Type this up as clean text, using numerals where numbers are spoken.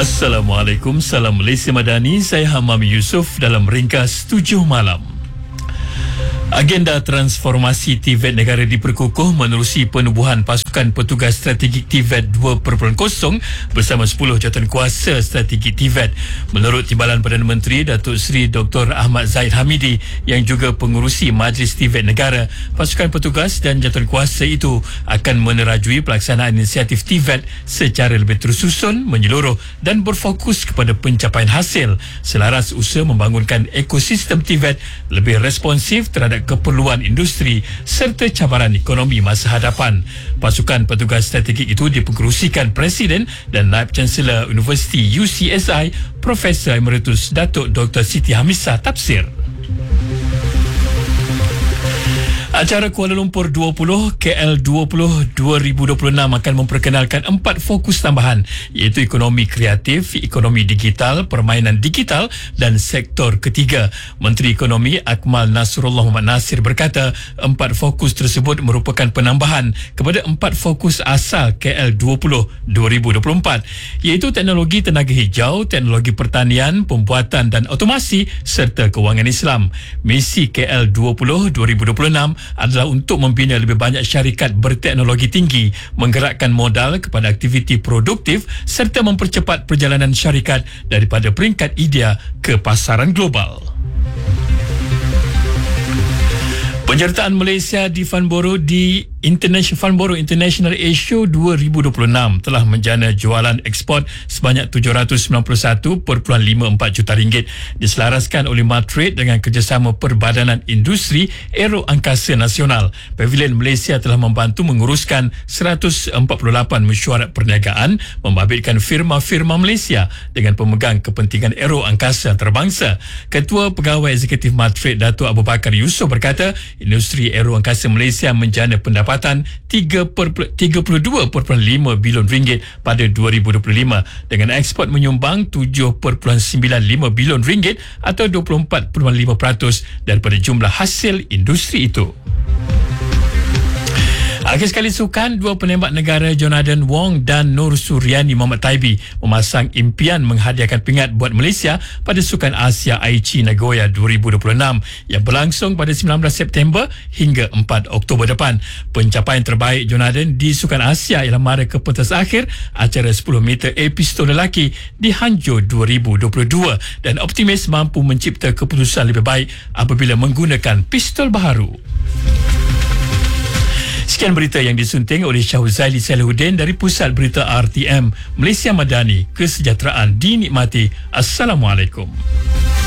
Assalamualaikum, salam Malaysia Madani. Saya Hamam Yusof dalam ringkas 7 malam. Agenda transformasi TVET negara diperkukuh menerusi penubuhan pasukan petugas strategik TVET 2.0 bersama 10 jawatankuasa strategik TVET. Menurut Timbalan Perdana Menteri Datuk Seri Dr. Ahmad Zahid Hamidi yang juga pengurusi Majlis TVET negara, pasukan petugas dan jawatankuasa itu akan menerajui pelaksanaan inisiatif TVET secara lebih tersusun, menyeluruh dan berfokus kepada pencapaian hasil selaras usaha membangunkan ekosistem TVET lebih responsif terhadap keperluan industri serta cabaran ekonomi masa hadapan. Pasukan petugas strategik itu dipengerusikan Presiden dan Naib Chancellor Universiti UCSI Profesor Emeritus Datuk Dr. Siti Hamisah Tafsir. Acara Kuala Lumpur 20 KL 20 2026 akan memperkenalkan 4 fokus tambahan iaitu ekonomi kreatif, ekonomi digital, permainan digital dan sektor ketiga. Menteri Ekonomi Akmal Nasrullah Muhammad Nasir berkata 4 fokus tersebut merupakan penambahan kepada 4 fokus asal KL 20 2024 iaitu teknologi tenaga hijau, teknologi pertanian, pembuatan dan otomasi serta kewangan Islam. Misi KL 20 2026 adalah untuk membina lebih banyak syarikat berteknologi tinggi, menggerakkan modal kepada aktiviti produktif serta mempercepat perjalanan syarikat daripada peringkat idea ke pasaran global. Penyertaan Malaysia di Farnborough International Air Show 2026 telah menjana jualan ekspor sebanyak RM791.54 juta diselaraskan oleh Matrade dengan kerjasama Perbadanan Industri Aero Angkasa Nasional. Pavilion Malaysia telah membantu menguruskan 148 mesyuarat perniagaan membabitkan firma-firma Malaysia dengan pemegang kepentingan aero angkasa antarabangsa. Ketua Pegawai Eksekutif Matrade Datuk Abu Bakar Yusof berkata industri aero angkasa Malaysia menjana pendapatan RM32.5 bilion pada 2025 dengan ekspor menyumbang RM7.95 bilion atau 24.5% daripada jumlah hasil industri itu. Akhir sekali sukan, 2 penembak negara Jonathan Wong dan Nur Suryani Muhammad Taibi memasang impian menghadiahkan pingat buat Malaysia pada Sukan Asia Aichi Nagoya 2026 yang berlangsung pada 19 September hingga 4 Oktober depan. Pencapaian terbaik Jonathan di Sukan Asia ialah mara ke pentas akhir acara 10 meter air pistol lelaki di Hangzhou 2022 dan optimis mampu mencipta keputusan lebih baik apabila menggunakan pistol baharu. Sekian berita yang disunting oleh Syahuzali Salahuddin dari Pusat Berita RTM Malaysia Madani. Kesejahteraan dinikmati. Assalamualaikum.